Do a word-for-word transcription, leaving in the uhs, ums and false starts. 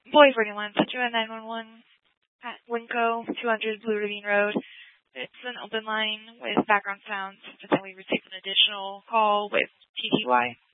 Boy forty-one, Citroen nine one one at Winco, two hundred Blue Ravine Road. It's an open line with background sounds, but then we received an additional call with T T Y.